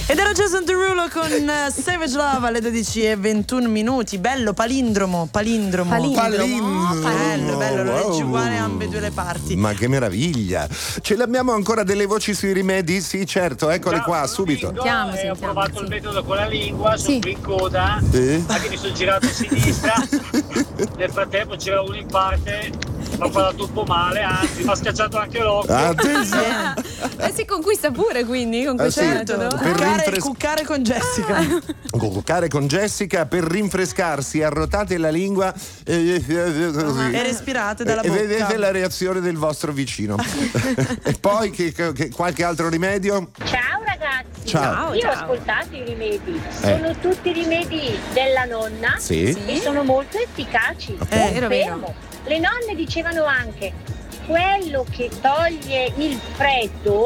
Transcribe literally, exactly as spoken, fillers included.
Ed era Jason Derulo con uh, Savage Love alle dodici e ventuno minuti. Bello, palindromo, palindromo. Palindromo. Palindromo. Bello, bello, lo leggi Wow. uguale a ambedue le parti. Ma che meraviglia. Ce l'abbiamo ancora delle voci sui rimedi? Sì, certo, eccole Ciao, qua, sono subito. Mingo, Sentiamo, eh, sentiamo, ho provato sì. il metodo con la lingua, sono Sì. qui in coda, Sì. anche mi sono girato a sinistra. Nel frattempo c'era uno in parte, mi ha parlato un po' male, anzi mi ha schiacciato anche l'occhio. Attenzione. Eh, si conquista pure quindi con Eh, questo sì. metodo. Per Cuccare, rinfres- cuccare con Jessica. Cuccare con Jessica per rinfrescarsi, arrotate la lingua e, così. E respirate dalla E bocca. vedete la reazione del vostro vicino. E poi che, che- qualche altro rimedio? Ciao ragazzi, Ciao. io ho ciao. ascoltato i rimedi, Eh. sono tutti rimedi della nonna Sì. e sono molto efficaci. Eh, vero, vero. Confermo. Le nonne dicevano anche quello che toglie il freddo